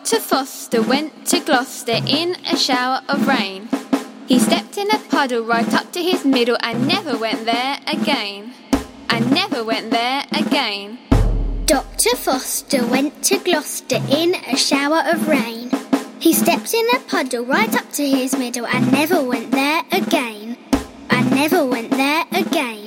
Dr. Foster went to Gloucester in a shower of rain. He stepped in a puddle right up to his middle and never went there again. And never went there again. Dr. Foster went to Gloucester in a shower of rain. He stepped in a puddle right up to his middle and never went there again. And never went there again.